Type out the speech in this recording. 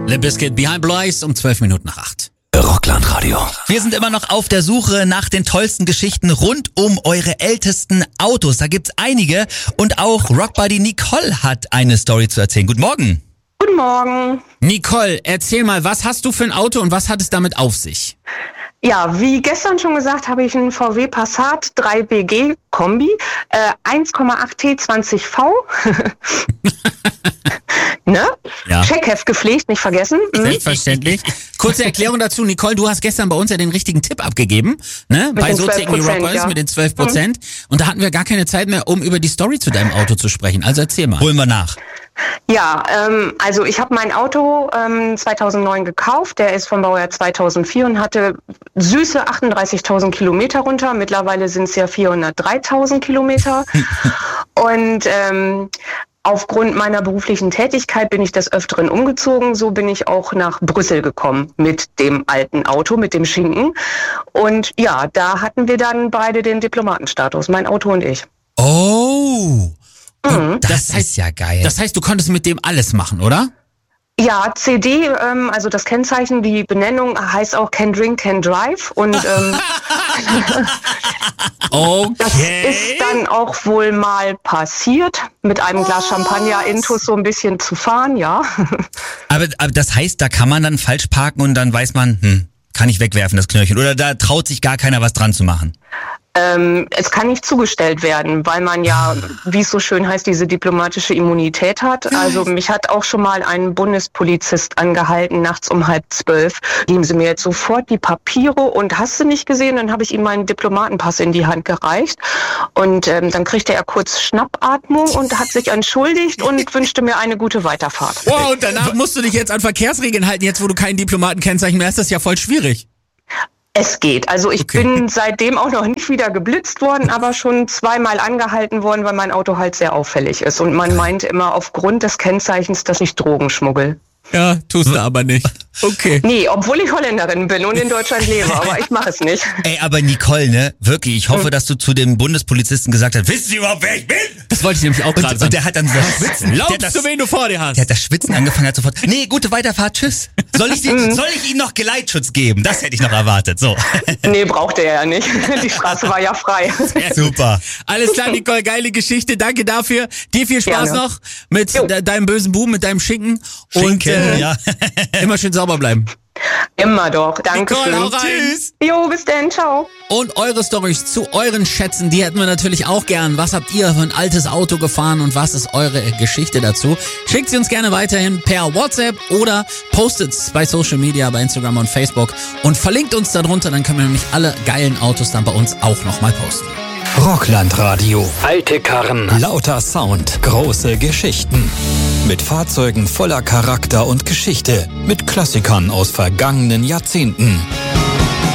Limp Bizkit, Behind Blue Eyes um 8:12. Rockland-Radio. Wir sind immer noch auf der Suche nach den tollsten Geschichten rund um eure ältesten Autos. Da gibt's einige und auch Rockbuddy Nicole hat eine Story zu erzählen. Guten Morgen. Guten Morgen. Nicole, erzähl mal, was hast du für ein Auto und was hat es damit auf sich? Ja, wie gestern schon gesagt, habe ich einen VW Passat 3BG Kombi, 1,8 T20V. Ne? Ja. Checkheft gepflegt, nicht vergessen. Selbstverständlich. Kurze Erklärung dazu, Nicole, du hast gestern bei uns ja den richtigen Tipp abgegeben, ne? Bei den So ticken die 12%, Rockers ja. mit den 12%. Und da hatten wir gar keine Zeit mehr, um über die Story zu deinem Auto zu sprechen. Also erzähl mal. Holen wir nach. Ja, also ich habe mein Auto 2009 gekauft. Der ist vom Baujahr 2004 und hatte süße 38.000 Kilometer runter. Mittlerweile sind es ja 403.000 Kilometer. Und aufgrund meiner beruflichen Tätigkeit bin ich des Öfteren umgezogen. So bin ich auch nach Brüssel gekommen mit dem alten Auto, mit dem Schinken. Und ja, da hatten wir dann beide den Diplomatenstatus, mein Auto und ich. Oh, Das heißt, ist ja geil. Das heißt, du konntest mit dem alles machen, oder? Ja, CD, also das Kennzeichen, die Benennung heißt auch Can Drink, Can Drive. Und das ist dann auch wohl mal passiert, mit einem Glas Champagner intus so ein bisschen zu fahren, ja. Aber das heißt, da kann man dann falsch parken und dann weiß man, kann ich wegwerfen, das Knöllchen. Oder da traut sich gar keiner was dran zu machen. Es kann nicht zugestellt werden, weil man ja, wie es so schön heißt, diese diplomatische Immunität hat. Also mich hat auch schon mal ein Bundespolizist angehalten, nachts um 11:30. Geben Sie mir jetzt sofort die Papiere und hast du nicht gesehen? Dann habe ich ihm meinen Diplomatenpass in die Hand gereicht. Und dann kriegte er kurz Schnappatmung und hat sich entschuldigt und wünschte mir eine gute Weiterfahrt. Wow, und danach musst du dich jetzt an Verkehrsregeln halten, jetzt wo du kein Diplomatenkennzeichen mehr hast, das ist ja voll schwierig. Es geht. Also ich bin seitdem auch noch nicht wieder geblitzt worden, aber schon zweimal angehalten worden, weil mein Auto halt sehr auffällig ist. Und man meint immer aufgrund des Kennzeichens, dass ich Drogen schmuggel. Ja, tust du aber nicht. Okay. Nee, obwohl ich Holländerin bin und in Deutschland lebe, aber ich mache es nicht. Ey, aber Nicole, ne, wirklich, ich hoffe, dass du zu dem Bundespolizisten gesagt hast, wissen Sie überhaupt, wer ich bin? Das wollte ich nämlich auch gerade Und sagen. der hat dann so schwitzen. Glaubst du, wen du vor dir hast? Der hat das Schwitzen angefangen, hat sofort, nee, gute Weiterfahrt, tschüss. Soll ich Ihnen noch Geleitschutz geben? Das hätte ich noch erwartet, so. Nee, brauchte er ja nicht. Die Straße war ja frei. Super. Alles klar, Nicole, geile Geschichte. Danke dafür. Dir viel Spaß Gerne. noch mit deinem bösen Buben, mit deinem Schinken. Schinken, ja. Immer schön sauber bleiben. Immer doch. Dankeschön. Nicole, hau rein. Tschüss. Jo, bis dann. Ciao. Und eure Storys zu euren Schätzen, die hätten wir natürlich auch gern. Was habt ihr für ein altes Auto gefahren und was ist eure Geschichte dazu? Schickt sie uns gerne weiterhin per WhatsApp oder postet's bei Social Media, bei Instagram und Facebook und verlinkt uns darunter, dann können wir nämlich alle geilen Autos dann bei uns auch nochmal posten. Rockland-Radio. Alte Karren. Lauter Sound. Große Geschichten. Mit Fahrzeugen voller Charakter und Geschichte. Mit Klassikern aus vergangenen Jahrzehnten.